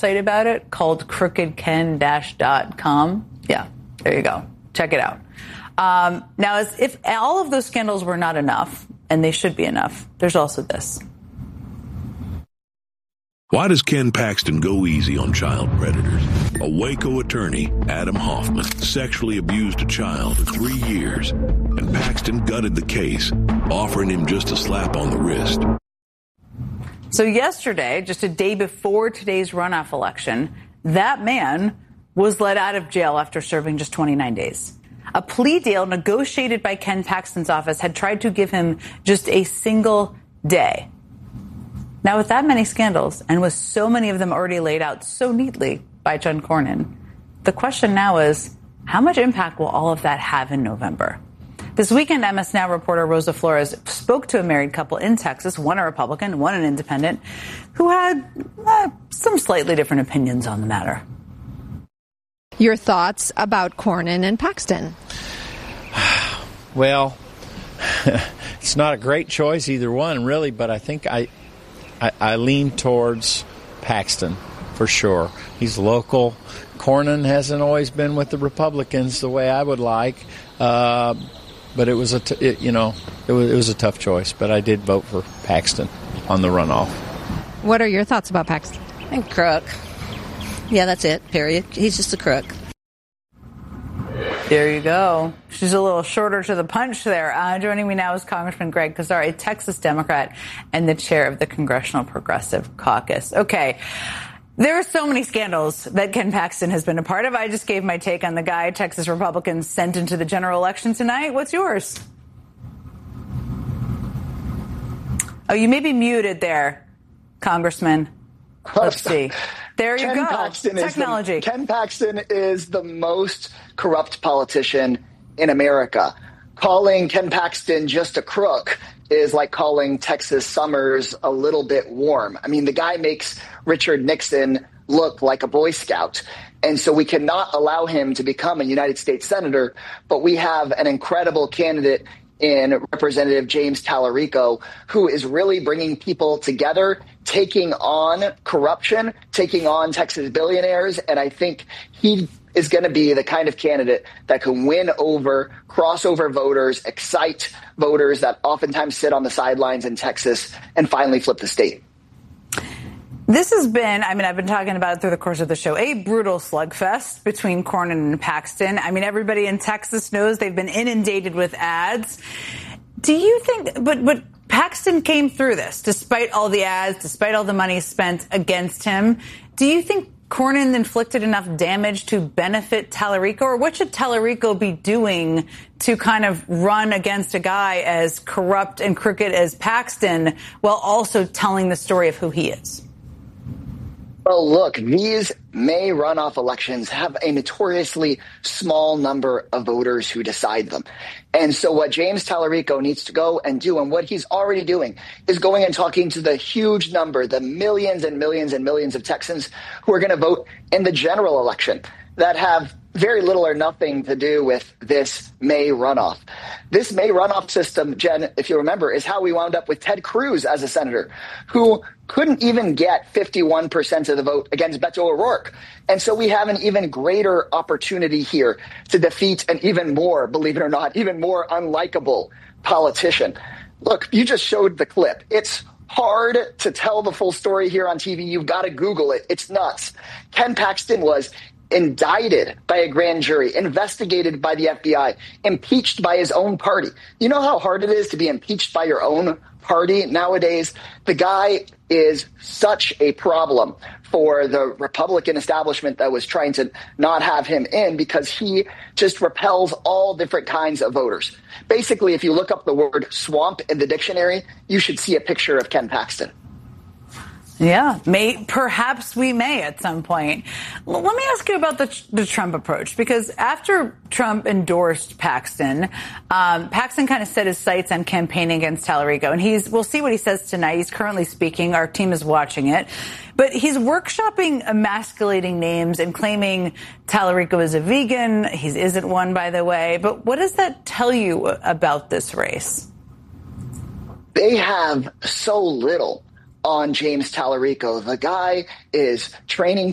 website about it called crookedken-.com. Yeah, there you go. Check it out. Now, as if all of those scandals were not enough, and they should be enough, there's also this. Why does Ken Paxton go easy on child predators? A Waco attorney, Adam Hoffman, sexually abused a child for 3 years, and Paxton gutted the case, offering him just a slap on the wrist. So yesterday, just a day before today's runoff election, that man was let out of jail after serving just 29 days. A plea deal negotiated by Ken Paxton's office had tried to give him just a single day. Now, with that many scandals, and with so many of them already laid out so neatly by John Cornyn, the question now is, how much impact will all of that have in November? This weekend, MS Now reporter Rosa Flores spoke to a married couple in Texas, one a Republican, one an independent, who had some slightly different opinions on the matter. Your thoughts about Cornyn and Paxton? Well, it's not a great choice, either one, really, but I think I lean towards Paxton for sure. He's local. Cornyn hasn't always been with the Republicans the way I would like, but it was a tough choice. But I did vote for Paxton on the runoff. What are your thoughts about Paxton? And crook. Yeah, that's it. Period. He's just a crook. There you go. She's a little shorter to the punch there. Joining me now is Congressman Greg Casar, a Texas Democrat and the chair of the Congressional Progressive Caucus. Okay. There are so many scandals that Ken Paxton has been a part of. I just gave my take on the guy Texas Republicans sent into the general election tonight. What's yours? Oh, you may be muted there, Congressman. Let's see. There you go. Technology. Ken Paxton is the most corrupt politician in America. Calling Ken Paxton just a crook is like calling Texas summers a little bit warm. I mean, the guy makes Richard Nixon look like a Boy Scout. And so we cannot allow him to become a United States Senator. But we have an incredible candidate in Representative James Tallarico, who is really bringing people together, taking on corruption, taking on Texas billionaires. And I think he is going to be the kind of candidate that can win over crossover voters, excite voters that oftentimes sit on the sidelines in Texas, and finally flip the state. This has been, I've been talking about it through the course of the show, a brutal slugfest between Cornyn and Paxton. Everybody in Texas knows they've been inundated with ads. Do you think, but Paxton came through this, despite all the ads, despite all the money spent against him. Do you think Cornyn inflicted enough damage to benefit Tallarico, or what should Tallarico be doing to kind of run against a guy as corrupt and crooked as Paxton while also telling the story of who he is? Well, look, these May runoff elections have a notoriously small number of voters who decide them. And so what James Tallarico needs to go and do, and what he's already doing, is going and talking to the huge number, the millions and millions and millions of Texans who are going to vote in the general election that have very little or nothing to do with this May runoff. This May runoff system, Jen, if you remember, is how we wound up with Ted Cruz as a senator, who couldn't even get 51% of the vote against Beto O'Rourke. And so we have an even greater opportunity here to defeat an even more, believe it or not, even more unlikable politician. Look, you just showed the clip. It's hard to tell the full story here on TV. You've got to Google it. It's nuts. Ken Paxton was indicted by a grand jury, investigated by the FBI, impeached by his own party. You know how hard it is to be impeached by your own party nowadays? The guy is such a problem for the Republican establishment that was trying to not have him in, because he just repels all different kinds of voters. Basically, if you look up the word swamp in the dictionary, you should see a picture of Ken Paxton. Yeah, perhaps we may at some point. Let me ask you about the Trump approach, because after Trump endorsed Paxton, Paxton kind of set his sights on campaigning against Tallarico, and we'll see what he says tonight. He's currently speaking. Our team is watching it. But he's workshopping emasculating names and claiming Tallarico is a vegan. He isn't one, by the way. But what does that tell you about this race? They have so little on James Tallarico. The guy is training